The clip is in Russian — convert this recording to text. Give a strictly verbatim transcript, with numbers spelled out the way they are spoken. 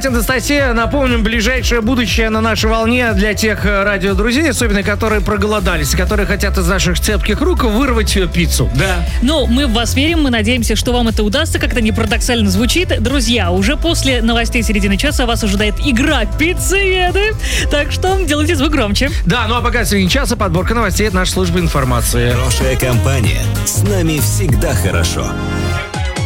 Катя, Анастасия, напомним, ближайшее будущее на нашей волне для тех радиодрузей, особенно которые проголодались, которые хотят из наших цепких рук вырвать пиццу. Да. Ну, мы в вас верим, мы надеемся, что вам это удастся, как-то не парадоксально звучит. Друзья, уже после новостей середины часа вас ожидает игра «Пиццееды», так что делайте звук громче. Да, ну а пока в середине часа подборка новостей от нашей службы информации. Хорошая компания. С нами всегда хорошо.